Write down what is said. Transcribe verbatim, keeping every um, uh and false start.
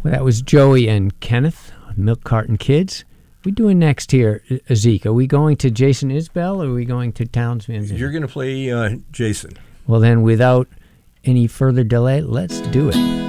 Well, that was Joey and Kenneth, Milk Carton Kids. What are we doing next here, Zeke? Are we going to Jason Isbell or are we going to Townes Van Zandt? You're going to play uh, Jason. Well, then, without any further delay, let's do it.